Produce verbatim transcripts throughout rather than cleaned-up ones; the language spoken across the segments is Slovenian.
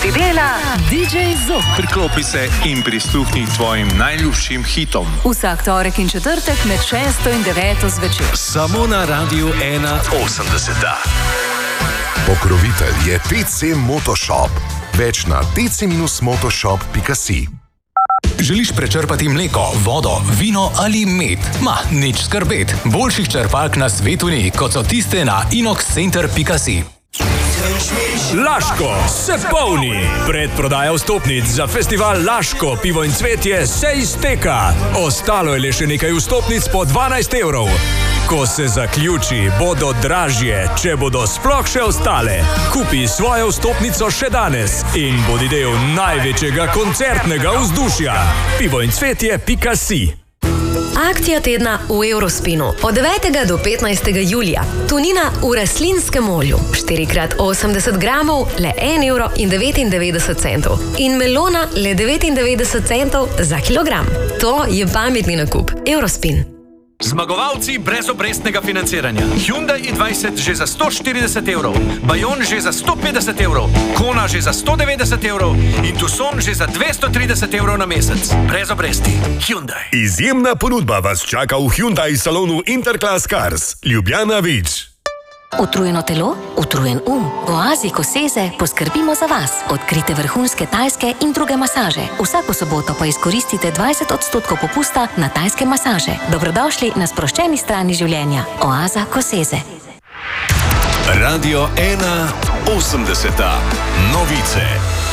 ti dela D J Zok. Priklopi se in prisluhni tvojim najljubšim hitom. Vsak torek in četrtek med šesto in deveto zvečer. Samo na Radiu ena osemdeset. Pokrovitelj je T C Motoshop. Več na t c motoshop pika si. Želiš prečrpati mleko, vodo, vino ali med? Ma, nič skrbet. Boljših črpalk na svetu ni, kot so tiste na inoxcenter pika si. Laško se polni. Predprodaja vstopnic za festival Laško, pivo in cvetje se izteka. Ostalo je le še nekaj vstopnic po dvanajst evrov. Ko se zaključi, bodo dražje, če bodo sploh še ostale. Kupi svojo vstopnico še danes in bodi del največjega koncertnega vzdušja. pivo in cvetje pika si. Akcija tedna v Eurospinu od devetega do petnajstega julija. Tunina v rastlinskem olju, štiri krat osemdeset gramov, le en evro in devetindevetdeset centov. In melona le devetindevetdeset centov za kilogram. To je pametni nakup. Eurospin. Zmagovalci brez obrestnega financiranja. Hyundai i dvajset že za sto štirideset evrov, Bayon že za sto petdeset evrov, Kona že za sto devetdeset evrov in Tucson že za dvesto trideset evrov na mesec. Brez obresti. Hyundai. Izjemna ponudba vas čaka v Hyundai salonu Interclass Cars. Ljubljana Vič. Utrujeno telo, utrujen um. V Oazi Koseze poskrbimo za vas. Odkrite vrhunske tajske in druge masaže. Vsako soboto pa izkoristite dvajset odstotkov popusta na tajske masaže. Dobrodošli na sproščeni strani življenja. Oaza Koseze. Radio ena osemdeset. Novice.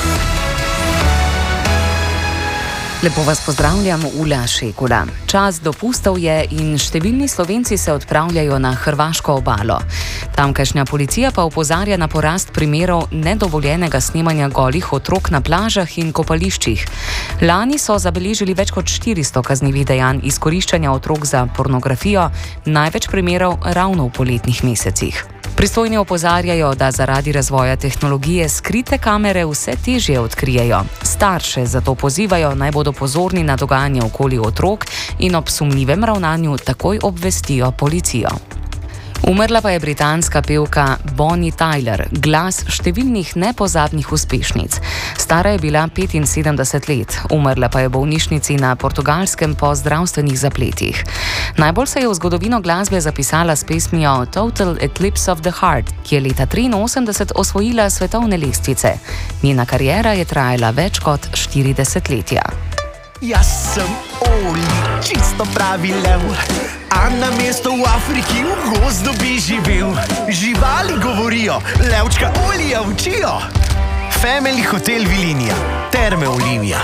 Lepo vas pozdravljam, Ula Šekula. Čas dopustov je in številni Slovenci se odpravljajo na hrvaško obalo. Tamkajšnja policija pa opozarja na porast primerov nedovoljenega snemanja golih otrok na plažah in kopališčih. Lani so zabeležili več kot štiristo kaznivih dejanj izkoriščanja otrok za pornografijo, največ primerov ravno v poletnih mesecih. Pristojni opozarjajo, da zaradi razvoja tehnologije skrite kamere vse težje odkrijejo. Starše zato pozivajo, naj bodo pozorni na dogajanje okoli otrok in ob sumljivem ravnanju takoj obvestijo policijo. Umrla pa je britanska pevka Bonnie Tyler, glas številnih nepozabnih uspešnic. Stara je bila petinsedemdeset let, umrla pa je v bolnišnici na Portugalskem po zdravstvenih zapletih. Najbolj se je v zgodovino glasbe zapisala s pesmijo Total Eclipse of the Heart, ki je leta triinosemdeset osvojila svetovne lestvice. Njena kariera je trajala več kot štiri desetletja. Jaz sem Oli, čisto pravi lev, a na mesto v Afriki v gozdu bi živel. Živali govorijo, levčka Olija učijo. Family Hotel Vilinija, Terme Olivija.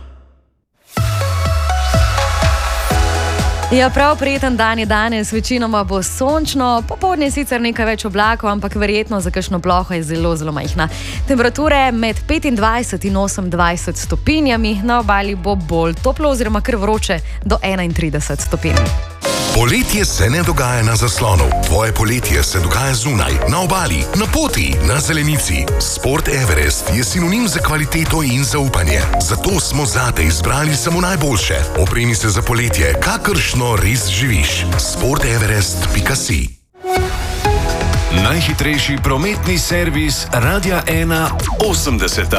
Ja, prav prijeten dan je danes, večinoma bo sončno, popoldne sicer nekaj več oblakov, ampak verjetno za kakšno ploho je zelo, zelo majhna. Temperature med petindvajset in osemindvajset stopinjami, na obali bo bolj toplo oziroma kar vroče do enaintrideset stopinj. Poletje se ne dogaja na zaslonu. Tvoje poletje se dogaja zunaj, na obali, na poti, na zelenici. Sport Everest je sinonim za kvaliteto in zaupanje. Zato smo zate izbrali samo najboljše. Opremi se za poletje, kakršno res živiš. sport everest pika si. Najhitrejši prometni servis Radia ena osemdeset.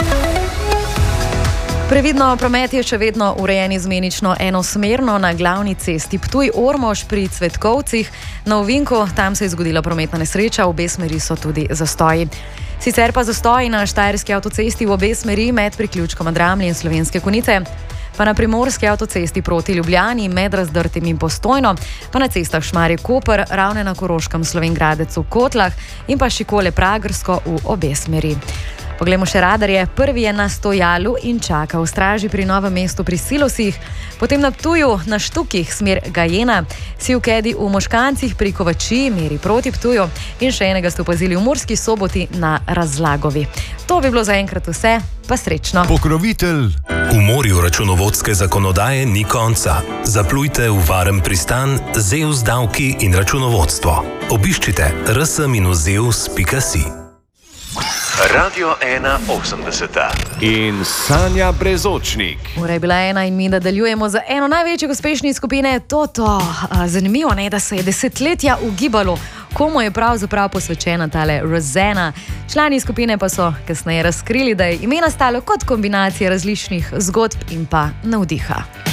Previdno, promet je še vedno urejen izmenično enosmerno na glavni cesti Ptuj-Ormož pri Cvetkovcih. Na ovinku, tam se je zgodila prometna nesreča, v obe smeri so tudi zastoji. Sicer pa zastoji na štajerski avtocesti v obe smeri med priključkoma Dramlje in Slovenske Konjice, pa na primorski avtocesti proti Ljubljani med Razdrtim in Postojno, pa na cestah Šmarje-Koper, Ravne na Koroškem, Slovenj Gradec v Kotlah in pa Šikole-Pragersko v obe smeri. Poglejmo še radarje. Prvi je na Stojalu in čaka v straži pri Novem mestu pri Silosih, potem na Ptuju na Štukih smer Gajena, si v Kedi v Moškancih pri Kovačiji meri proti Ptuju in še enega ste opazili v Murski Soboti na Razlagovi. To bi bilo zaenkrat vse, pa srečno. Pokrovitelj. V morju računovodske zakonodaje ni konca. Zaplujte v varen pristan Zeus davki in računovodstvo. Obiščite r s minus zeus pika si. Radio ena osemdeset in Sanja Brezočnik. Ura je bila ena in mi nadaljujemo za eno največjih uspešnih skupine Toto. Zanimivo je, da se je desetletja ugibalo, komu je pravzaprav posvečena tale Rosanna. Člani skupine pa so kasneje razkrili, da je ime nastalo kot kombinacija različnih zgodb in pa navdiha.